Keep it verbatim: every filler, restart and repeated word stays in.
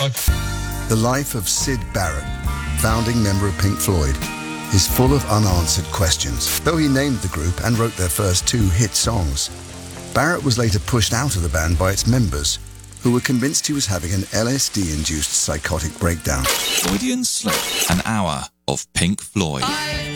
The life of Syd Barrett, founding member of Pink Floyd, is full of unanswered questions. Though he named the group and wrote their first two hit songs, Barrett was later pushed out of the band by its members, who were convinced he was having an L S D-induced psychotic breakdown. Freudian Slip, an hour of Pink Floyd.